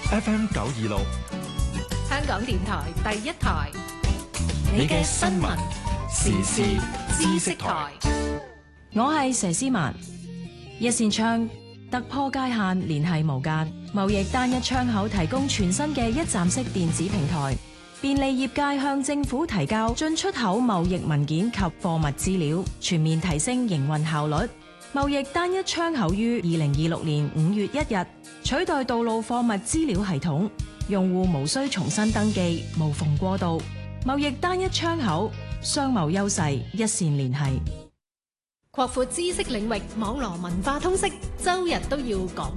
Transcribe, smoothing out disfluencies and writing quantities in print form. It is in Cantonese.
FM 926， 香港電台第一台， 你嘅新聞時事知識台。 我係佘詩曼。一線窗突破界限，聯繫無間，貿易單一窗口提供全新嘅一站式電子平台，便利業界向政府提交進出口貿易文件及貨物資料，全面提升營運效率。貿易單一窗口於2026年5月1日取代道路貨物資料系統，用戶無需重新登記，無縫過渡。貿易單一窗口，商貿優勢一線聯繫。 擴闊知識領域，網羅文化通識，周日都要講。